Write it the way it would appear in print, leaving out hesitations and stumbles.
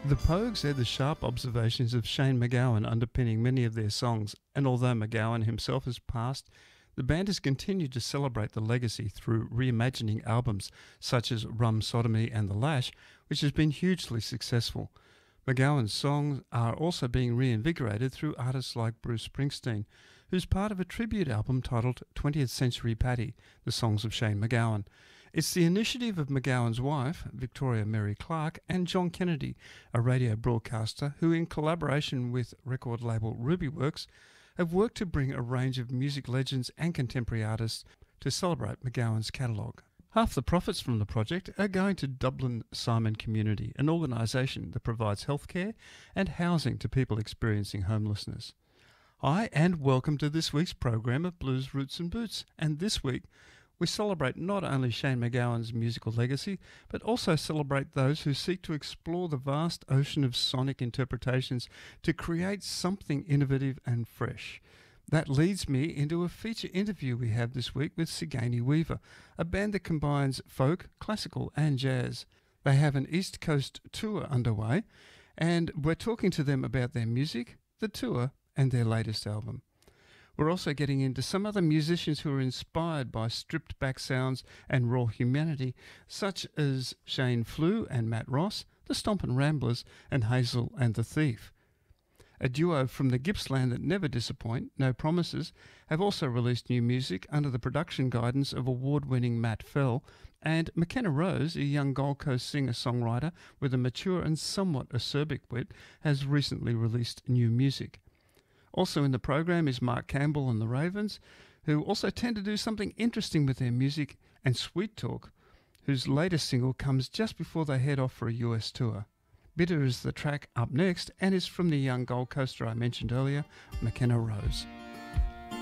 The Pogues had the sharp observations of Shane MacGowan underpinning many of their songs, and although MacGowan himself has passed, the band has continued to celebrate the legacy through reimagining albums such as Rum Sodomy and The Lash, which has been hugely successful. MacGowan's songs are also being reinvigorated through artists like Bruce Springsteen, who's part of a tribute album titled 20th Century Paddy, The Songs of Shane MacGowan. It's the initiative of MacGowan's wife, Victoria Mary Clark, and John Kennedy, a radio broadcaster who, in collaboration with record label Rubyworks, have worked to bring a range of music legends and contemporary artists to celebrate MacGowan's catalogue. Half the profits from the project are going to Dublin Simon Community, an organisation that provides healthcare and housing to people experiencing homelessness. Hi, and welcome to this week's program of Blues Roots and Boots. And this week, we celebrate not only Shane MacGowan's musical legacy, but also celebrate those who seek to explore the vast ocean of sonic interpretations to create something innovative and fresh. That leads me into a feature interview we have this week with Sigourney Weaver, a band that combines folk, classical and jazz. They have an East Coast tour underway, and we're talking to them about their music, the tour, and their latest album. We're also getting into some other musicians who are inspired by stripped-back sounds and raw humanity, such as Shane Flew and Matt Ross, the Stompin' Ramblers, and Hazel and the Thief. A duo from the Gippsland that never disappoint, No Promises, have also released new music under the production guidance of award-winning Matt Fell, and McKenna Rose, a young Gold Coast singer-songwriter with a mature and somewhat acerbic wit, has recently released new music. Also in the program is Mark Campbell and the Ravens, who also tend to do something interesting with their music, and Sweet Talk, whose latest single comes just before they head off for a US tour. Bitter is the track up next and is from the young Gold Coaster I mentioned earlier, McKenna Rose.